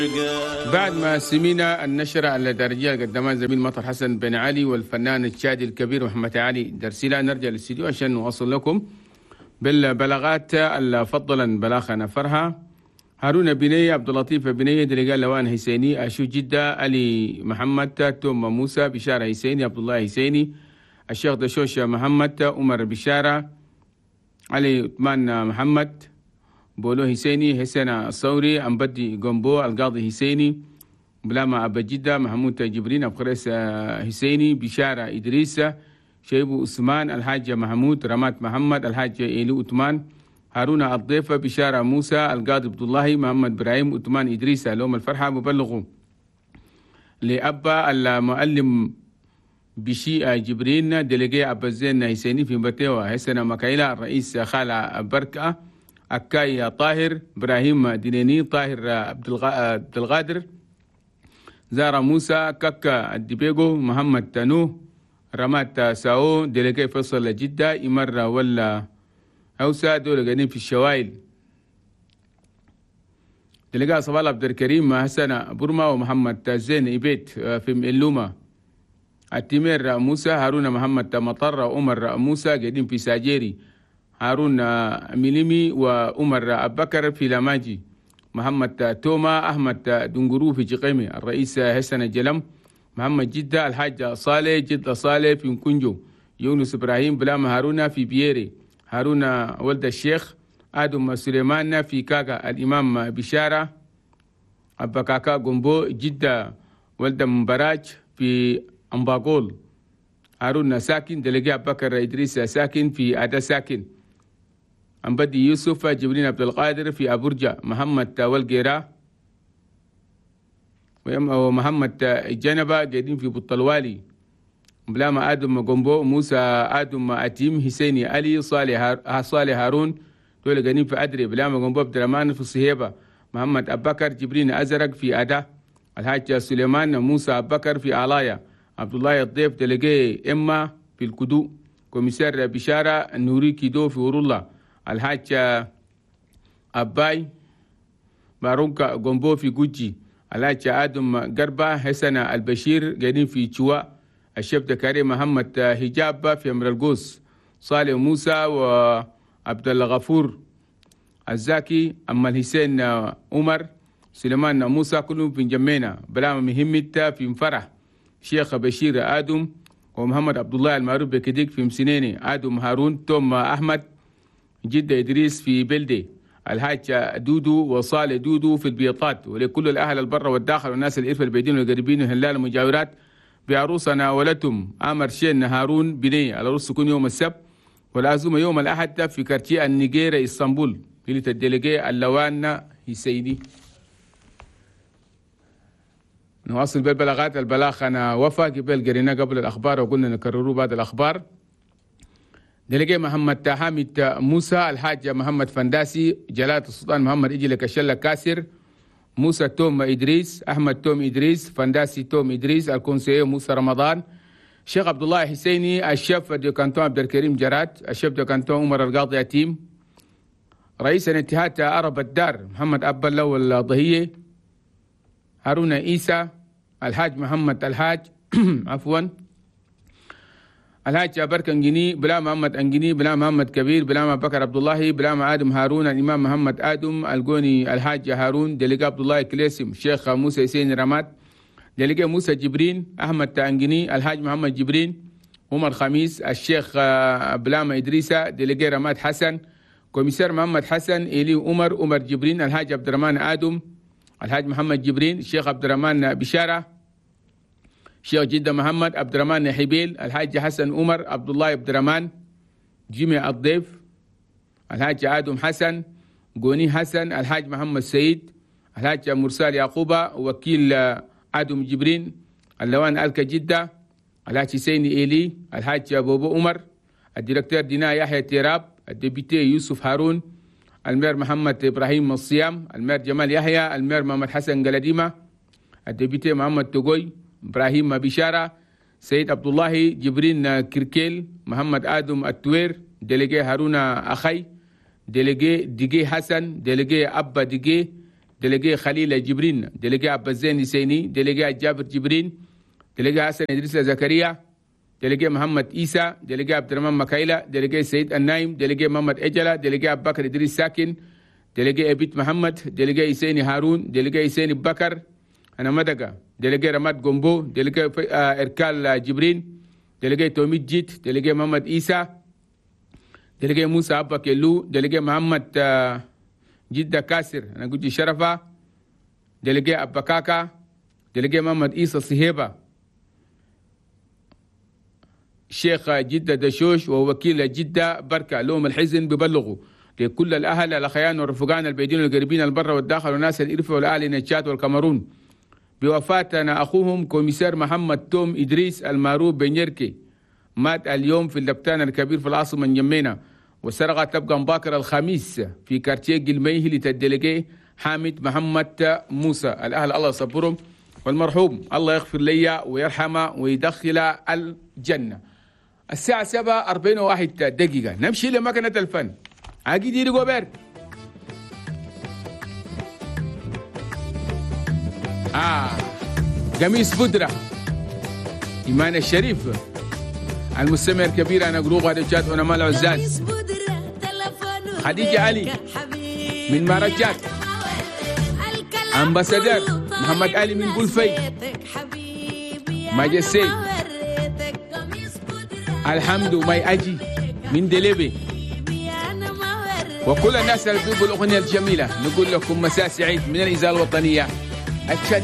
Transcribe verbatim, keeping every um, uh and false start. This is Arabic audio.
بعد ما سمينا النشرة الدرجية اللي قدمها زميل مطر حسن بن علي والفنان الشادي الكبير محمد علي درسيلا، نرجع للاستديو عشان نوصل لكم بالبلاغات الفضلا بلاغنا فرها هارون بنية، عبد اللطيف بنية، دلقال لوان حسيني، أشو جدة، علي محمد، توم موسى، بشارة حسيني، عبد الله حسيني، الشيخ دشوش محمد، عمر بشارة، علي عثمان محمد، بولو حسيني، حسين الصوري، أمبدي قنبو، القاضي حسيني، بلاما أبا جدة، محمود جبرين، أبقريس حسيني، بشارة إدريس، شيبو عثمان، الحاج محمود، رمات محمد، الحاج إيلو عثمان، هارون الضيفة، بشارة موسى، القاضي عبد الله، محمد إبراهيم، عثمان إدريس، لهم الفرحة مبلغوا لأبا المعلم بشيء جبرين، دلقي أبا زين حسيني في بتيوة، حسن مكايلة، الرئيس خالة بركة، أكاي طاهر، إبراهيم دينيني، طاهر عبد الغادر، زارة موسى، كاكا الدبيغو، محمد تانو، رمات ساو، دلقي فصل جدة، إمر ولا هوسا، دول قاعدين في الشوائل. دلقاء صباح عبد الكريم، حسن برما، ومحمد زين إبيت في مئلومة، التمير موسى، هارون محمد مطر، وعمر موسى قاعدين في ساجيري، هارون ميليمي وعمر أبكر في لاماجي، محمد توما، أحمد دنقرو في جقيمي، الرئيس حسن الجلم، محمد جدة، الحاج صالح جدة صالح في مكنجو، يونس إبراهيم بلام هارون في بييري، هارون ولد الشيخ، آدم سليمان في كاكا، الإمام بشارة أبا كاكا قنبو، جدة ولد مبراج في أمباقول، هارون ساكن، دلقي أبكر إدريس ساكن في أدا ساكن، أمبدي يوسف جبرين عبد القادر في أبرجة، محمد والقيرا ومحمد جنبة قاعدين في بطلوالي، بلاما آدم قنبو، موسى آدم أتيم، حسيني علي، صالح صالح هارون، دول قاعدين في أدري، بلاما قنبو عبد الرحمن في الصهيبة، محمد أبكر جبرين أزرق في أدا، الحاج سليمان موسى أبكر في آلايا، عبد الله الضيف دلقي إما في الكدو، كوميسار بشارة نوري كيدو في ورولة، الحاج أباي بارونكا قنبو في جوجي، الحاج آدم قربة، حسن البشير قاعدين في تشوا، الشيخ دكاري محمد هجاب في أمر القوس، صالح موسى وعبد الغفور الزاكي، أما الحسين عمر، سليمان موسى، كلهم في جمينا، بلا مهمة في مفرح، شيخ بشير آدم، ومحمد عبد الله المعروف بكديك في مسنيني، آدم هارون، توم أحمد، جدة إدريس في بلدي، الحاج دودو وصالح دودو في البيطات، ولكل الأهل البر والداخل والناس الإرفة البعيدين والقريبين والهلال المجاورات بعروسنا ولتم آمر شين هارون بنية، العروس تكون يوم السبت والعزومة يوم الأحد في كارتيه النيجيري إسطنبول، في الدلقاء اللوان حسيني. نواصل بالبلاغات. البلاغ أنا وفا قبل قرينا قبل الأخبار وقلنا نكرروا بعد الأخبار. دلقي محمد حامد موسى، الحاج محمد فنداسي، جلالة السلطان محمد إجي لكشلة كاسر، موسى توم إدريس، أحمد توم إدريس، فنداسي توم إدريس، الكونسيو موسى رمضان، شيخ عبد الله حسيني، الشيف دي كانتون عبد الكريم جرات، الشيف دي كانتون عمر القاضي يتيم، رئيس الاتحاد عرب الدار محمد أبا الله الضهية، هارون عيسى، الحاج محمد الحاج عفوا الحاج بركة انجني، بلا محمد انجني، بلا محمد كبير، بلا بكر عبد الله، بلا آدم هارون، الإمام محمد آدم القوني، الحاج هارون، دلقاء عبد الله كليسم، شيخ موسى حسين رمات، دلقاء موسى جبرين، أحمد تانجني، الحاج محمد جبرين، عمر خميس، الشيخ بلام إدريسة، دلقاء رمات حسن، كوميسار محمد حسن، إلي عمر، عمر جبرين، الحاج عبد الرحمن آدم، الحاج محمد جبرين، الشيخ عبد الرحمن بشارة، شيخ جدة محمد، عبد الرحمن حبيل، الحاج حسن عمر، عبد الله عبد الرحمن، جميع الضيف، الحاج آدم حسن، قوني حسن، الحاج محمد سيد، الحاج مرسال يعقوبة، وكيل آدم جبرين، اللوان ألكا جدة، الحاج سيني إيلي، الحاج بوبو عمر، الديركتور دينا يحيى تيراب، الديبيتي يوسف هارون، المير محمد إبراهيم الصيام، المير جمال يحيى، المير محمد حسن قلديمة، الديبيتي محمد تقوي، إبراهيم بشارة، سيد عبد الله جبرين كركيل، محمد آدم التوير، دلقي هارون أخي، دلقي دقي حسن، دلقي أبا دقي، ديليجي خليل جبرين، ديليجي عبد الزين السيني، ديليجي جابر جبرين، ديليجي حسن إدريس زكريا، ديليجي محمد عيسى، ديليجي عبد الرحمن مكايلة، ديليجي سيد النايم، ديليجي محمد أجلة، ديليجي أبو بكر إدريس ساكن، ديليجي أبيت محمد، ديليجي إسيني هارون، ديليجي إسيني بكر أنا مدقة، ديليجي رماد جومبو، ديليجي إركال جبرين، ديليجي توميت جيت، ديليجي محمد عيسى، ديليجي موسى أبا كيلو، ديليجي محمد جدة كاسر أنا قلت شرفة، ديليجي أبا كاكا، ديليجي محمد عيسى صهيبة، شيخ جدة دشوش ووكيل جدة بركة لهم الحزن ببلغوا لكل الأهل الأخيان والرفقان البعيدين والقريبين البر والداخل والناس الإرفة والأهل نجات والكاميرون بوفاتنا أخوهم كوميسار محمد توم إدريس المعروف بنيركي مات اليوم في اللبتان الكبير في العاصمة نجمينا، والسرقة تبقى مباكر الخميس في كارتيه قلميه لتدلقي حامد محمد موسى. الأهل الله يصبرهم، والمرحوم الله يغفر لي ويرحمه ويدخل الجنة. الساعة سبعة أربعين وواحد دقيقة نمشي لمكنة الفن. عاقي ديري جوبير آه قميص بودرة إيمان الشريف المستمع الكبير أنا جروب هرجات ونمال عزاز خديجة علي من مهرجات أمباسادر محمد علي من بولفي ماجسي الحمد ماي أجي من دليبي وكل الناس اللي بيقولوا الأغنية الجميلة نقول لكم مساء سعيد من الإذاعة الوطنية.